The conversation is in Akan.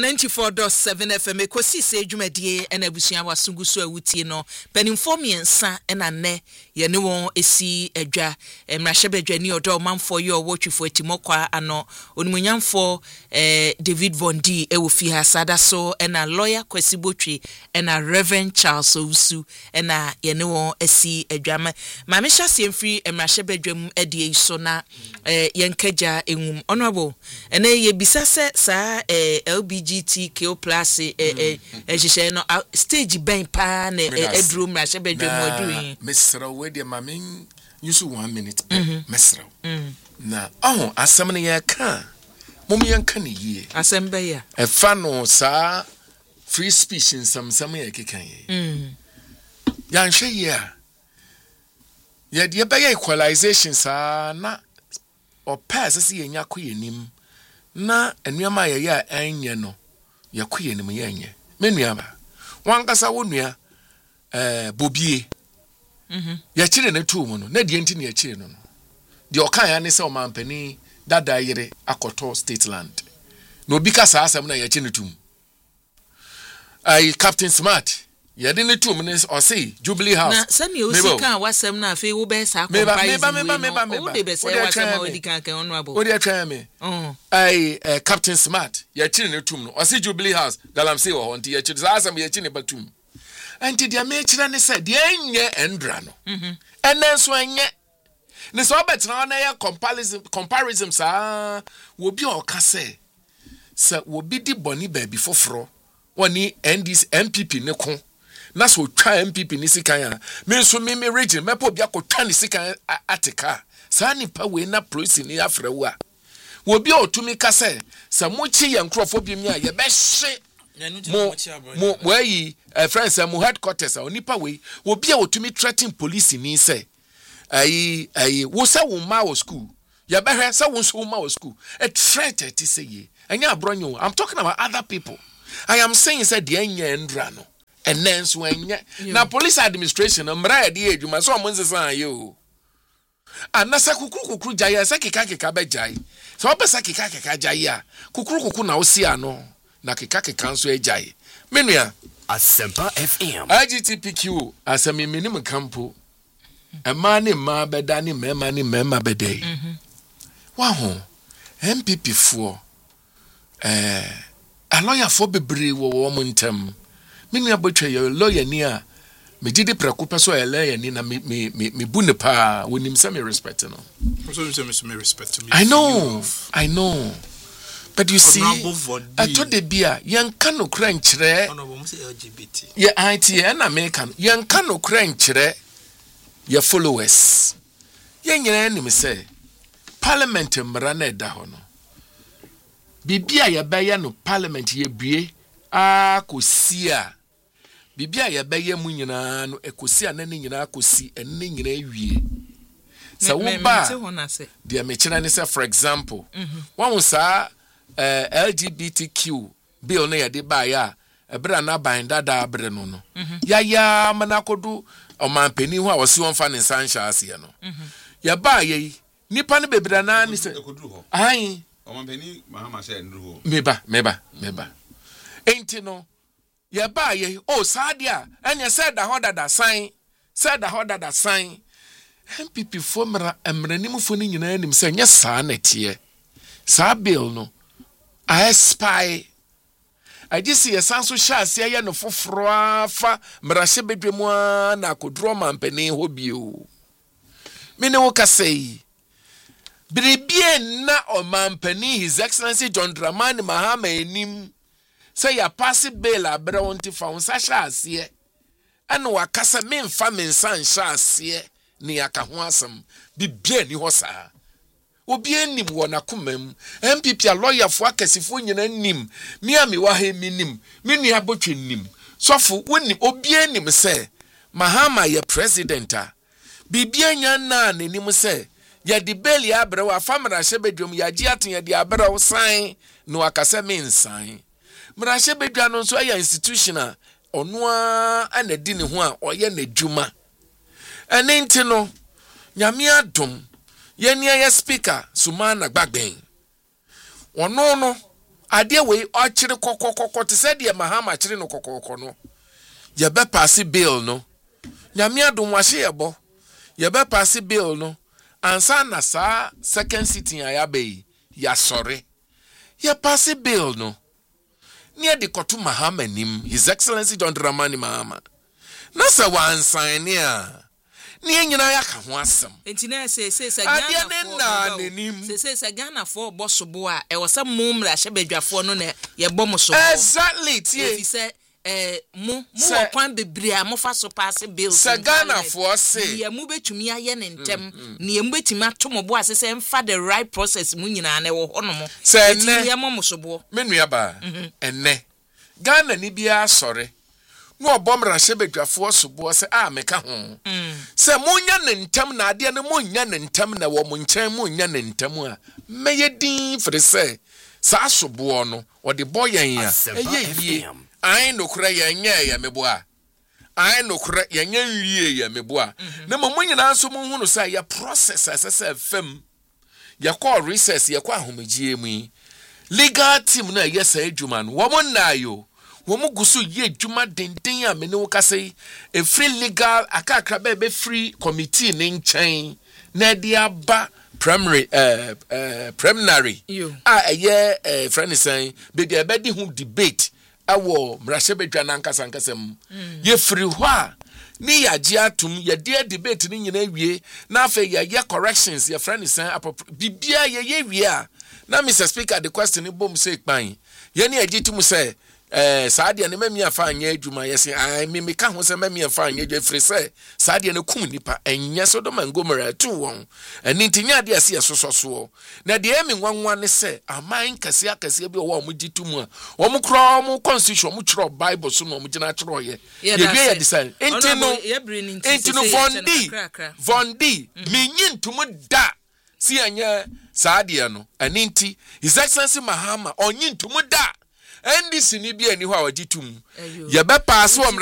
94.7 FM kosi se dwumadie na abusua wasungu so awutie no penimfo miensa na ne ye ne won esi adwa mrahwebadwani odo manfo ye owotwifo atimokwa ano onimunyamfo David Bondi ewofi hasada so na lawyer Kwesi Botwe na Reverend Charles Owusu na ye ne won esi adwa ma mesha semfri mrahwebadwam adie iso na yenkaja enwum honorable ene ye bisase sa LGBTQ+ no stage ben pa na edru mrahye bedwam oduri mesra we de mamen yusu 1 minute mesra na asem ne ya ka mom yanka ne yie asem be ya efa no sa free speech nsam ya kekan ye ya nhwe ye ya de be equalization sa na o pass se yenya koyenim na enuama ye ya enye no yakuye ni menye menuama wankasa wonua bobie ya kire na tu mu no na die enti na ya kire no de okan ya ne se o mampani dada yire akoto state land no bi ka sa asem na ya kire tum ai Captain Smart ya de ne tum ne o say Jubilee House na sani o sika wasem na afi wo be sa compromise o de be say wasem o di kan kan honorable o de atwa me ai Captain Smart ya kire ne tum no o say Jubilee House galamsey wo honti ya kire sa asem ya kire ne batum anti dia me kire ne say de enye endra no enenso enye ne so betra na ya comparison sa wo bi o ka say wo bi di boni ba bi foforo woni NDC MPP ne ko na so twa MPP ni sikan me so me region mepo bia ko twa ni sikan atika sa nipa we na police ni afrewo a wo bia otumi ka se sa mochi ye nkrofo bi mi a ye be hye mo wayi friends mo headquarters a nipa we wo bia otumi threaten police ni se ayi wo sa wo ma wo school ye be hwe sa wo so wo ma wo school a threat ti say ye anya abronyo I'm talking about other people. I am saying said the enya endra no and then so na police administration mra de adwuma so mo nsesan yo anasa kukuru jaya sa keka be jai so opesa keka jai a kukuru na osi ano na keka nso ejai menua Asempa FM IGTPQ asemi minim campo ema ne ma beda ne mema bedai wa ho MPP fo a lawyer for bebre wo mo ntem menu abotwe ye lawyer ni a me gidi preko peso e lawyer ni na me bu ne pa wonim se me respect no so me respect me I know but you see ato de bia yanka no kra nkyere LGBT ye IT na American yanka no kra nkyere ye followers ye nyere nim se parliament mra na eda ho no bibia ya baya no parliament ye bue akosia bibia ya baya mu nyina no ekosia na ne nyina akosi enne nyina awie sa wo ba dia me kira ne say for example one sa LGBTQ bill na ya de ba ya ebra na ban dada abre no ya manakodu o mampani ho a wo si won fa ne sansha ase no ya ba ye nipa ne bebra na ne say ai Omanpeni mahama she ndruho meba enti no ye ba ye o sadia enya said da hodada sign MPP formera emranim fo ni nyina anim se nya saa na tie saa bill no I spy I just see a sanso sha se ye no foforo afa mrahye bedwemu na akodro mampeni ho bio mene wo ka sei Bribie na o mampani His Excellency John Dramani Mahama enim say ya pass bill abra wonti fa wonsa sha ase ene wakasa memfa mensan sha ase ne aka ho asem bibie ni ho saa obi enim wo na komam MPP a lawyer fo akasifo nyina nim mi ami wa ha minim mi nua botwe nim sofo woni obi enim say Mahama ye president a bibie nya na nenim say ya di beli abra wa famra shebedwum ya gi aten ya di abra wo san no akase mensan mra shebedwa no so ya institutional ono a na di ne ho a oye na dwuma ene nti no nyame adom ye ne ya speaker Sumana Gbagben ono no adeɛ wei ɔkyere kɔkɔkɔkɔ te sɛ deɛ Mahama kyere no kɔkɔkɔ no yɛbɛ pass bill no nyame adom wahye yɛbɔ yɛbɛ pass bill no ansa na saa second sitting ayabe ya sorry ya pass bill no near the kotu Mahama nim His Excellency John Dramani Mahama na sa wan sign ya ne nyina ya ka ho asem enti na se Ghana for bosobo a e wo se mum ra hyebadwafo no na ye bɔ mo so exactly tie se mu kwan bebre a mo fa so pass bill se Ghana for say ye mu betumi aye ne ntem ne ye mu betumi atomo bo asese mfa the right process mu nyina na wo hono mo se ne ye mo so bo menua ba enne Ghana ni bia sɔre no obomra hyebadwafo so bo se meka ho se munya ne ntem na ade ne munya ne ntem na wo mo nkyɛn munya ne ntem a meye din fere se sa so bo no ɔde bɔ yɛn a ɛyɛ I no kura yɛnyɛ ya meboa I no kura yɛnyɛ wie ya meboa na mo nyina so mo hunu sa ya process asese fam ya call recess ya kwa ahomagie mu legal team na yes adwuma no wo mo na yo wo mo gusu ye adwuma denden a me ne wo kase e free legal akakra be free committee ne nkyɛn na dia ba preliminary a friend saying be dia be di hu debate awo mrashebedwa nankasam ye free ho a ni yagye atum ye dia debate ni nyina wie na afa ye corrections ye friend saying bibia ye wie a na Mr. Speaker the question bom say kpan ye ne agitum say saade ne mami afa anya adwuma yesi me ka ho se mami afa anya adwa free say saade ne kum nipa enya Sodom and Gomorrah tu won eni ntinya de ase sososo na de emi nwanwa ne se aman kase akase bi wo mo gitum a wo mo kro mo constitution mo kro Bible so no mo gina kro ye ye ye design entino vondi me nyintum da si anya saade no eni nti His Excellency Mahama onyintum da NDC ni bi ani ho a wagitum ye be pass